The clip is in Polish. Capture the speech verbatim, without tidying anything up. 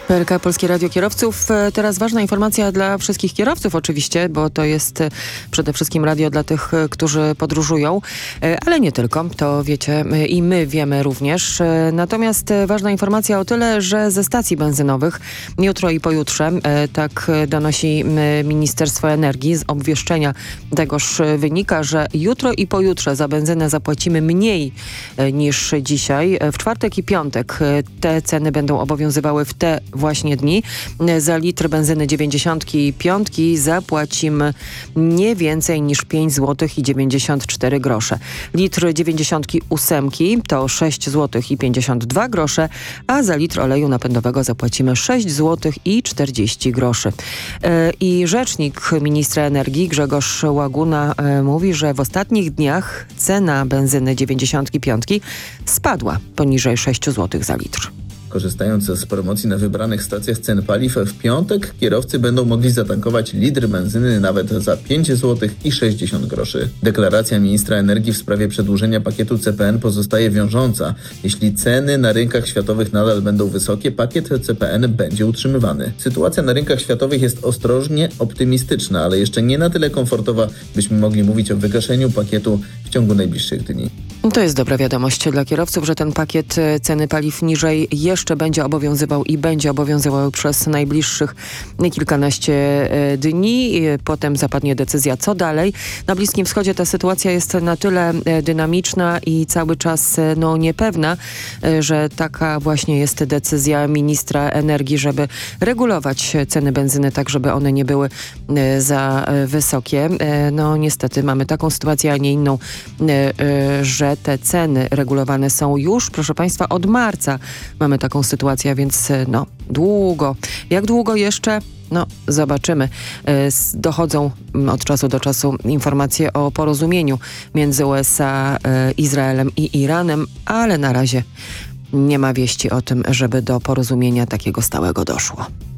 P L K, Polskie Radio Kierowców. Teraz ważna informacja dla wszystkich kierowców oczywiście, bo to jest przede wszystkim radio dla tych, którzy podróżują, ale nie tylko, to wiecie i my wiemy również. Natomiast ważna informacja o tyle, że ze stacji benzynowych jutro i pojutrze, tak donosi Ministerstwo Energii, z obwieszczenia tegoż wynika, że jutro i pojutrze za benzynę zapłacimy mniej niż dzisiaj. W czwartek i piątek te ceny będą obowiązywały w te właśnie dni. Za litr benzyny dziewięćdziesiątki piątki zapłacimy nie więcej niż pięć złotych i dziewięćdziesiąt cztery grosze. Litr dziewięćdziesiątki ósemki to sześć złotych i pięćdziesiąt dwa grosze, a za litr oleju napędowego zapłacimy sześć złotych i czterdzieści groszy. I rzecznik ministra energii Grzegorz Łaguna mówi, że w ostatnich dniach cena benzyny dziewięćdziesiątki piątki spadła poniżej sześć złotych za litr. Korzystając z promocji na wybranych stacjach cen paliw, w piątek kierowcy będą mogli zatankować litr benzyny nawet za pięć złotych i sześćdziesiąt groszy. Deklaracja ministra energii w sprawie przedłużenia pakietu C P N pozostaje wiążąca. Jeśli ceny na rynkach światowych nadal będą wysokie, pakiet C P N będzie utrzymywany. Sytuacja na rynkach światowych jest ostrożnie optymistyczna, ale jeszcze nie na tyle komfortowa, byśmy mogli mówić o wygaszeniu pakietu w ciągu najbliższych dni. To jest dobra wiadomość dla kierowców, że ten pakiet ceny paliw niżej jeszcze będzie obowiązywał i będzie obowiązywał przez najbliższych kilkanaście dni. Potem zapadnie decyzja, co dalej. Na Bliskim Wschodzie ta sytuacja jest na tyle dynamiczna i cały czas no, niepewna, że taka właśnie jest decyzja ministra energii, żeby regulować ceny benzyny tak, żeby one nie były za wysokie. No niestety mamy taką sytuację, a nie inną, że te ceny regulowane są już, proszę Państwa, od marca mamy taką sytuację, więc no długo. Jak długo jeszcze? No, zobaczymy. Dochodzą od czasu do czasu informacje o porozumieniu między U S A, Izraelem i Iranem, ale na razie nie ma wieści o tym, żeby do porozumienia takiego stałego doszło.